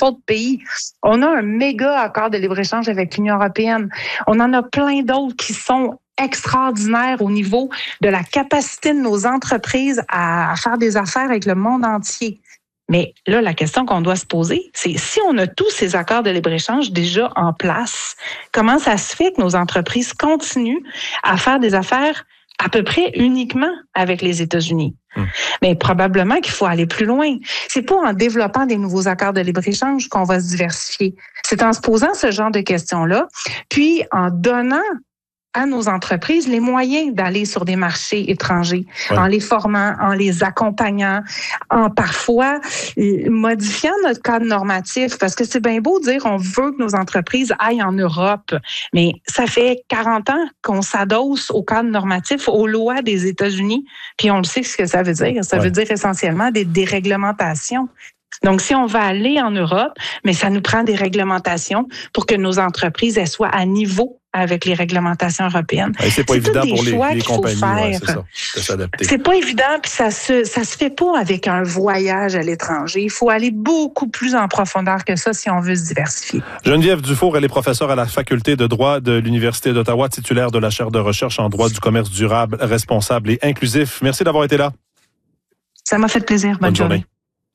autres pays. On a un méga accord de libre-échange avec l'Union européenne. On en a plein d'autres qui sont extraordinaires au niveau de la capacité de nos entreprises à faire des affaires avec le monde entier. Mais là, la question qu'on doit se poser, c'est si on a tous ces accords de libre-échange déjà en place, comment ça se fait que nos entreprises continuent à faire des affaires à peu près uniquement avec les États-Unis? Mais probablement qu'il faut aller plus loin. C'est pas en développant des nouveaux accords de libre-échange qu'on va se diversifier. C'est en se posant ce genre de questions-là, puis en donnant à nos entreprises les moyens d'aller sur des marchés étrangers, en les formant, en les accompagnant, en parfois modifiant notre cadre normatif, parce que c'est bien beau de dire on veut que nos entreprises aillent en Europe, mais ça fait 40 ans qu'on s'adosse au cadre normatif, aux lois des États-Unis, puis on le sait ce que ça veut dire. Ça veut dire essentiellement des déréglementations. Donc, si on va aller en Europe, mais ça nous prend des réglementations pour que nos entreprises elles soient à niveau avec les réglementations européennes. Et c'est pas évident pour les compagnies, c'est ça, de s'adapter. C'est pas évident, puis ça se fait pas avec un voyage à l'étranger. Il faut aller beaucoup plus en profondeur que ça si on veut se diversifier. Geneviève Dufour, elle est professeure à la faculté de droit de l'Université d'Ottawa, titulaire de la chaire de recherche en droit du commerce durable, responsable et inclusif. Merci d'avoir été là. Ça m'a fait plaisir. Bonne journée.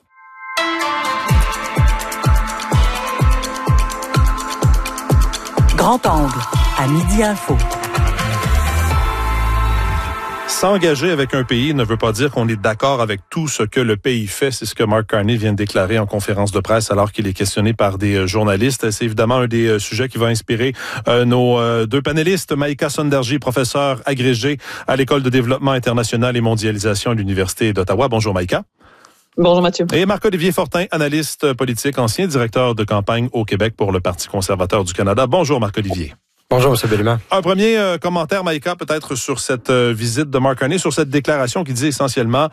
Grand angle, à Midi Info. S'engager avec un pays ne veut pas dire qu'on est d'accord avec tout ce que le pays fait. C'est ce que Mark Carney vient de déclarer en conférence de presse alors qu'il est questionné par des journalistes. C'est évidemment un des sujets qui va inspirer nos deux panélistes. Maïka Sonderji, professeure agrégée à l'École de développement international et mondialisation à l'Université d'Ottawa. Bonjour Maïka. Bonjour Mathieu. Et Marc-Olivier Fortin, analyste politique, ancien directeur de campagne au Québec pour le Parti conservateur du Canada. Bonjour Marc-Olivier. Bonjour M. Bellman. Un premier commentaire, Maïka, peut-être sur cette visite de Mark Carney, sur cette déclaration qui dit essentiellement,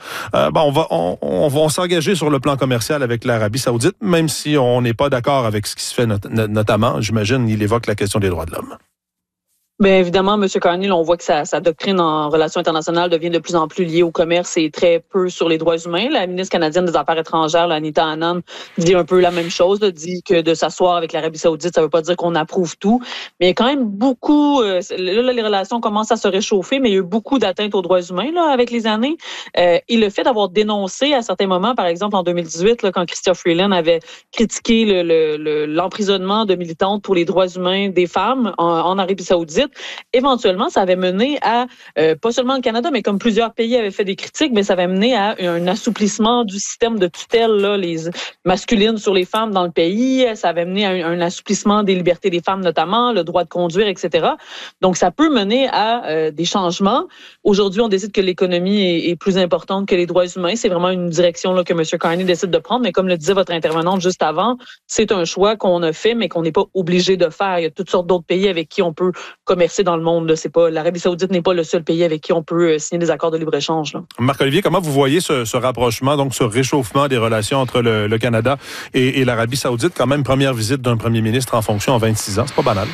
on va s'engager sur le plan commercial avec l'Arabie Saoudite, même si on n'est pas d'accord avec ce qui se fait, notamment, j'imagine, il évoque la question des droits de l'homme. Bien évidemment, M. Carney, on voit que sa doctrine en relations internationales devient de plus en plus liée au commerce et très peu sur les droits humains. La ministre canadienne des Affaires étrangères, Anita Anand, dit un peu la même chose, dit que de s'asseoir avec l'Arabie Saoudite, ça ne veut pas dire qu'on approuve tout. Mais il y a quand même beaucoup, là, les relations commencent à se réchauffer, mais il y a eu beaucoup d'atteintes aux droits humains là, avec les années. Et le fait d'avoir dénoncé à certains moments, par exemple en 2018, là, quand Chrystia Freeland avait critiqué l'emprisonnement de militantes pour les droits humains des femmes en Arabie Saoudite, éventuellement, ça avait mené à, pas seulement le Canada, mais comme plusieurs pays avaient fait des critiques, mais ça avait mené à un assouplissement du système de tutelle là, les masculines sur les femmes dans le pays. Ça avait mené à un assouplissement des libertés des femmes notamment, le droit de conduire, etc. Donc, ça peut mener à des changements. Aujourd'hui, on décide que l'économie est plus importante que les droits humains. C'est vraiment une direction là, que M. Carney décide de prendre. Mais comme le disait votre intervenante juste avant, c'est un choix qu'on a fait, mais qu'on n'est pas obligé de faire. Il y a toutes sortes d'autres pays avec qui on peut commercer dans le monde. Là. C'est pas, l'Arabie Saoudite n'est pas le seul pays avec qui on peut signer des accords de libre-échange. Marc-Olivier, comment vous voyez ce rapprochement, donc ce réchauffement des relations entre le Canada et l'Arabie Saoudite? Quand même, première visite d'un premier ministre en fonction en 26 ans. C'est pas banal.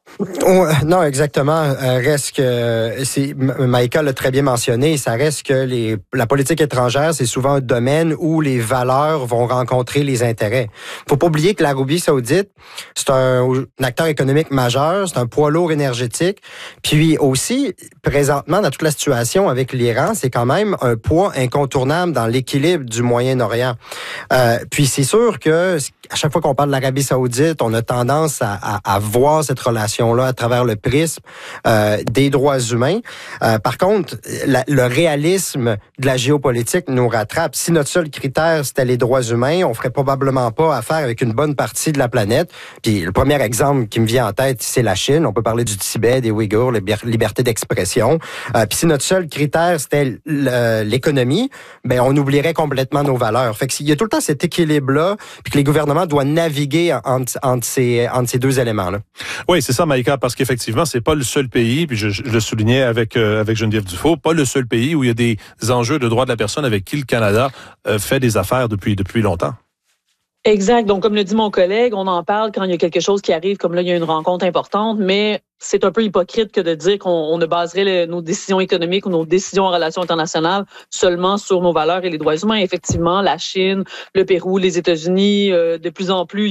Non, exactement. Reste que, Maïka l'a très bien mentionné, ça reste que la politique étrangère, c'est souvent un domaine où les valeurs vont rencontrer les intérêts. Faut pas oublier que l'Arabie Saoudite, c'est un acteur économique majeur, c'est un poids lourd énergétique, puis aussi, présentement, dans toute la situation avec l'Iran, c'est quand même un poids incontournable dans l'équilibre du Moyen-Orient. Puis c'est sûr que, à chaque fois qu'on parle de l'Arabie Saoudite, on a tendance à voir cette relation là à travers le prisme des droits humains. Par contre, le réalisme de la géopolitique nous rattrape. Si notre seul critère, c'était les droits humains, on ferait probablement pas affaire avec une bonne partie de la planète. Puis le premier exemple qui me vient en tête, c'est la Chine. On peut parler du Tibet, des Ouïghours, liberté d'expression. Puis si notre seul critère, c'était l'économie, ben on oublierait complètement nos valeurs. Fait que il y a tout le temps cet équilibre-là, puis que les gouvernements doivent naviguer entre ces deux éléments-là. Oui, c'est ça, Maïka, parce qu'effectivement, c'est pas le seul pays, puis je le soulignais avec Geneviève Dufault, pas le seul pays où il y a des enjeux de droits de la personne avec qui le Canada fait des affaires depuis longtemps. Exact. Donc, comme le dit mon collègue, on en parle quand il y a quelque chose qui arrive, comme là, il y a une rencontre importante, mais c'est un peu hypocrite que de dire qu'on ne baserait nos décisions économiques ou nos décisions en relations internationales seulement sur nos valeurs et les droits humains. Effectivement, la Chine, le Pérou, les États-Unis, de plus en plus,